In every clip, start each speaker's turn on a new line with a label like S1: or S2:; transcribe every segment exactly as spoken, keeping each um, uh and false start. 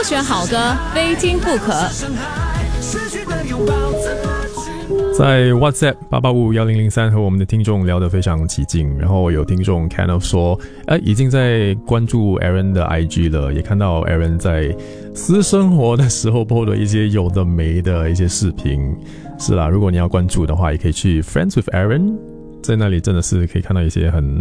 S1: 选好歌，非听不可。
S2: 在 WhatsApp 八八五一零零三和我们的听众聊得非常起劲，然后有听众 kind of 说，哎，已经在关注 Aaron 的 I G 了，也看到 Aaron 在私生活的时候 po 的一些有的没的一些视频。是啦，如果你要关注的话，也可以去 Friends with Aaron， 在那里真的是可以看到一些很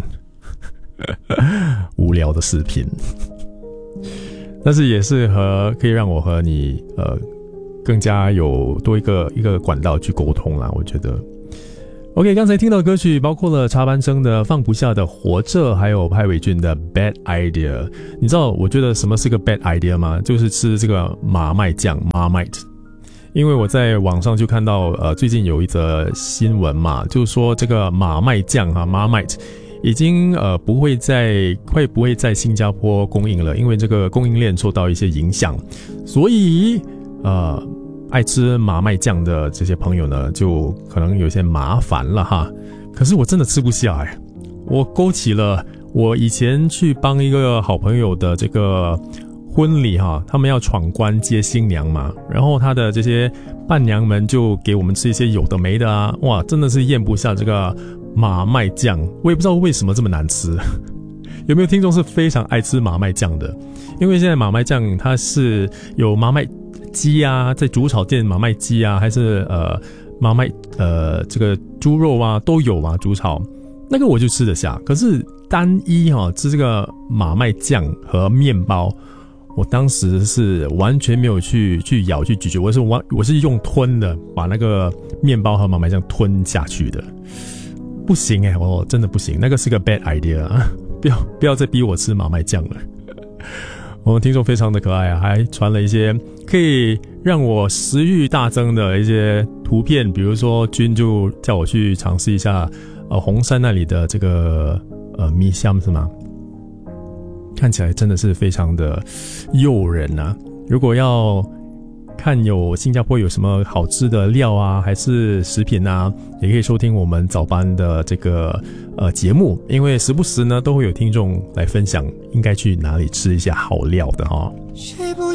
S2: 无聊的视频，但是也是和可以让我和你呃。更加有多一个一个管道去沟通啦，我觉得。OK， 刚才听到的歌曲包括了插班生的《放不下的活着》，还有派伟俊的《Bad Idea》。你知道我觉得什么是个 Bad Idea 吗？就是吃这个马麦酱 Marmite。因为我在网上就看到呃最近有一则新闻嘛，就是说这个马麦酱啊 Marmite 已经呃不会在快不会在新加坡供应了，因为这个供应链受到一些影响，所以呃爱吃马麦酱的这些朋友呢，就可能有些麻烦了哈。可是我真的吃不下哎，我勾起了我以前去帮一个好朋友的这个婚礼哈，他们要闯关接新娘嘛，然后他的这些伴娘们就给我们吃一些有的没的啊，哇，真的是咽不下这个马麦酱，我也不知道为什么这么难吃。有没有听众是非常爱吃马麦酱的？因为现在马麦酱它是有马麦鸡啊，在煮炒店马麦鸡啊，还是呃马麦呃这个猪肉啊都有嘛，煮炒那个我就吃得下。可是单一哈、哦、吃这个马麦酱和面包，我当时是完全没有去去咬去咀嚼，我是完我是用吞的，把那个面包和马麦酱吞下去的。不行哎、欸，我真的不行，那个是个 bad idea， 不要不要再逼我吃马麦酱了。我们听众非常的可爱啊，还传了一些可以让我食欲大增的一些图片，比如说君就叫我去尝试一下呃红山那里的这个呃米香是吗？看起来真的是非常的诱人啊！如果要看有新加坡有什么好吃的料啊，还是食品啊，也可以收听我们早班的这个呃节目，因为时不时呢都会有听众来分享应该去哪里吃一下好料的哈、哦。
S3: 谁不